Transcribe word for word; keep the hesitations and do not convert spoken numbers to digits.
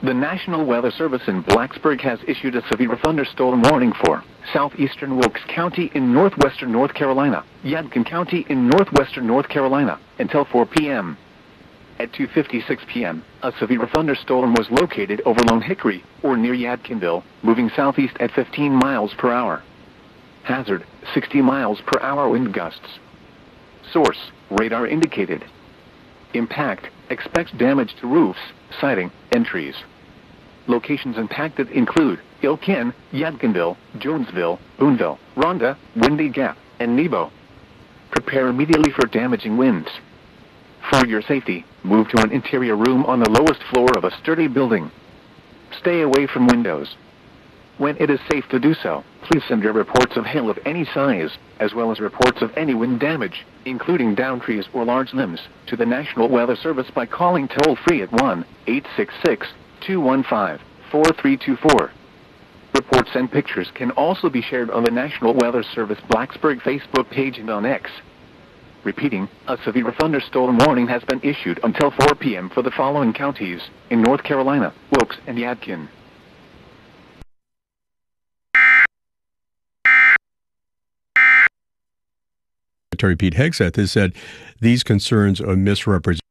The National Weather Service in Blacksburg has issued a severe thunderstorm warning for southeastern Wilkes County in northwestern North Carolina, Yadkin County in northwestern North Carolina, until four p m At two fifty-six p m, a severe thunderstorm was located over Lone Hickory, or near Yadkinville, moving southeast at fifteen miles per hour. Hazard, sixty miles per hour wind gusts. Source, radar indicated. Impact, expect damage to roofs, siding, and trees. Locations impacted include Ilkin, Yadkinville, Jonesville, Boonville, Rhonda, Windy Gap, and Nebo. Prepare immediately for damaging winds. For your safety, move to an interior room on the lowest floor of a sturdy building. Stay away from windows. When it is safe to do so, please send your reports of hail of any size, as well as reports of any wind damage, including downed trees or large limbs, to the National Weather Service by calling toll-free at one eight six six, two one five, four three two four. Reports and pictures can also be shared on the National Weather Service Blacksburg Facebook page and on X. Repeating, a severe thunderstorm warning has been issued until four p m for the following counties in North Carolina, Wilkes and Yadkin. Secretary Pete Hegseth has said these concerns are misrepresented.